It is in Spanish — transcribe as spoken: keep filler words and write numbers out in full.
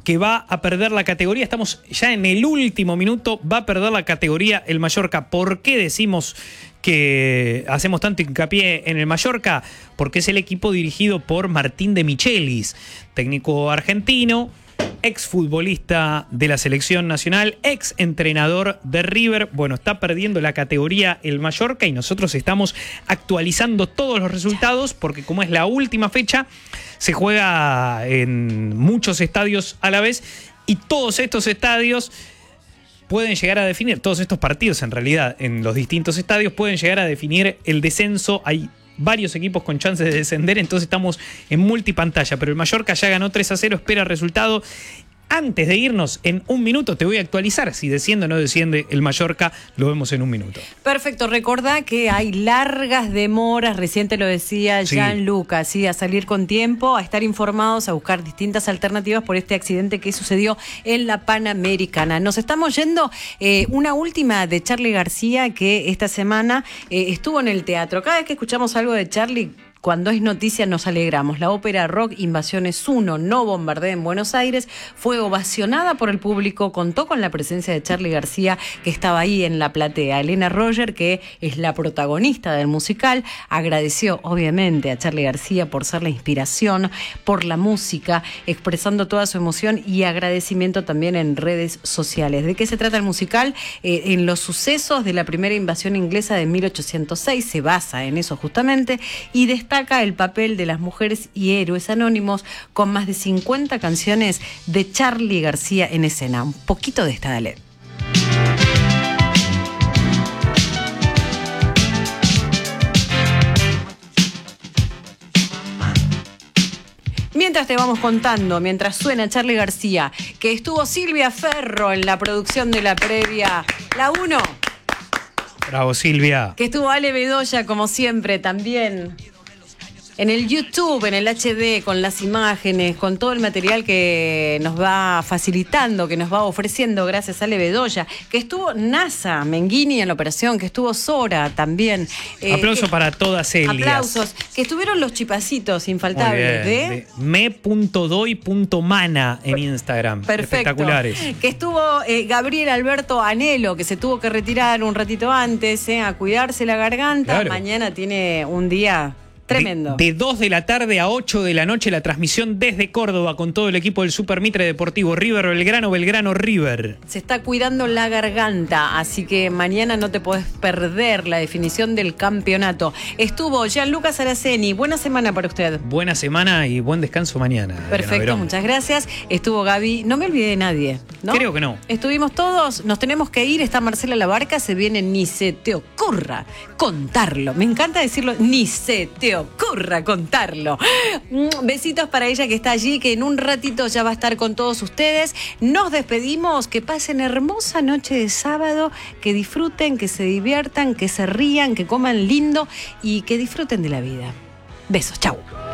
que va a perder la categoría. Estamos ya en el último minuto, va a perder la categoría el Mallorca. ¿Por qué decimos que hacemos tanto hincapié en el Mallorca? Porque es el equipo dirigido por Martín de Michelis, técnico argentino, exfutbolista de la selección nacional, ex entrenador de River. Bueno, está perdiendo la categoría el Mallorca y nosotros estamos actualizando todos los resultados porque como es la última fecha, se juega en muchos estadios a la vez y todos estos estadios pueden llegar a definir, todos estos partidos en realidad en los distintos estadios pueden llegar a definir el descenso. Hay varios equipos con chances de descender, entonces estamos en multipantalla, pero el Mallorca ya ganó tres a cero, espera resultado. Antes de irnos, en un minuto te voy a actualizar. Si desciende o no desciende el Mallorca, lo vemos en un minuto. Perfecto. Recordá que hay largas demoras, recién te lo decía Sí. Gianluca, ¿sí? A salir con tiempo, a estar informados, a buscar distintas alternativas por este accidente que sucedió en la Panamericana. Nos estamos yendo, eh, una última de Charly García, que esta semana eh, estuvo en el teatro. Cada vez que escuchamos algo de Charly, cuando es noticia nos alegramos. La ópera rock Invasiones uno, No bombardea en Buenos Aires, fue ovacionada por el público, contó con la presencia de Charly García, que estaba ahí en la platea. Elena Roger, que es la protagonista del musical, agradeció obviamente a Charly García por ser la inspiración, por la música, expresando toda su emoción y agradecimiento también en redes sociales. ¿De qué se trata el musical? Eh, en los sucesos de la primera invasión inglesa de mil ochocientos seis, se basa en eso justamente, y destaca el papel de las mujeres y héroes anónimos con más de cincuenta canciones de Charly García en escena. Un poquito de esta, dale. Mientras te vamos contando, mientras suena Charly García, que estuvo Silvia Ferro en la producción de la previa, la uno. Bravo, Silvia. Que estuvo Ale Bedoya, como siempre, también en el YouTube, en el H D, con las imágenes, con todo el material que nos va facilitando, que nos va ofreciendo, gracias a Ale Bedoya, que estuvo NASA Menghini en la operación, que estuvo Sora también. Eh, Aplauso que, para todas ellas. Aplausos. Que estuvieron los chipacitos infaltables de, de me punto doy punto mana en Instagram. Perfecto. Espectaculares. Que estuvo eh, Gabriel Alberto Anelo, que se tuvo que retirar un ratito antes eh, a cuidarse la garganta. Claro. Mañana tiene un día tremendo. De, de dos de la tarde a ocho de la noche la transmisión desde Córdoba con todo el equipo del Super Mitre Deportivo. River Belgrano, Belgrano River. Se está cuidando la garganta, así que mañana no te podés perder la definición del campeonato. Estuvo Gianluca Saraceni. Buena semana para usted. Buena semana y buen descanso mañana. Perfecto, muchas gracias. Estuvo Gaby. No me olvidé de nadie, ¿no? Creo que no. Estuvimos todos, nos tenemos que ir. Está Marcela Labarca, se viene, ni se te ocurra contarlo. Me encanta decirlo, ni se te ocurra contarlo. Besitos para ella que está allí, que en un ratito ya va a estar con todos ustedes. Nos despedimos, que pasen hermosa noche de sábado, que disfruten, que se diviertan, que se rían, que coman lindo y que disfruten de la vida. Besos, chau.